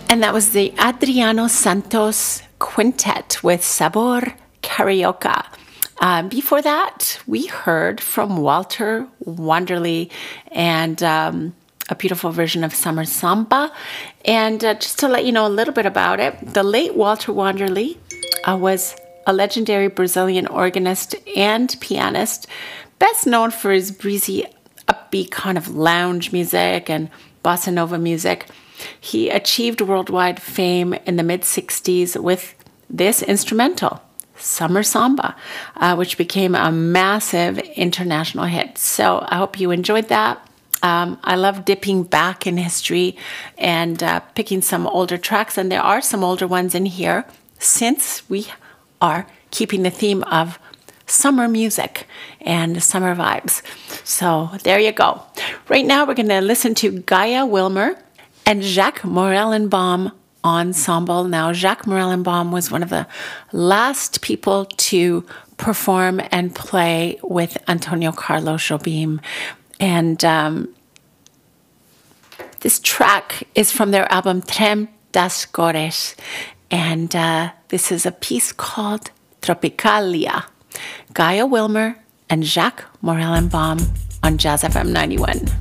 And that was the Adriano Santos Quintet with Sabor Carioca. Before that, we heard from Walter Wanderley and a beautiful version of Summer Samba. And just to let you know a little bit about it, the late Walter Wanderley was a legendary Brazilian organist and pianist, best known for his breezy, upbeat kind of lounge music and bossa nova music. He achieved worldwide fame in the mid-60s with this instrumental, Summer Samba, which became a massive international hit. So I hope you enjoyed that. I love dipping back in history and picking some older tracks, and there are some older ones in here since we are keeping the theme of summer music and summer vibes. So there you go. Right now we're going to listen to Gaia Wilmer and Jacques Morellenbaum Ensemble. Now, Jacques Morellenbaum was one of the last people to perform and play with Antonio Carlos Jobim. And this track is from their album Trem das Cores. And this is a piece called Tropicalia. Gaia Wilmer and Jacques Morellenbaum on Jazz FM 91.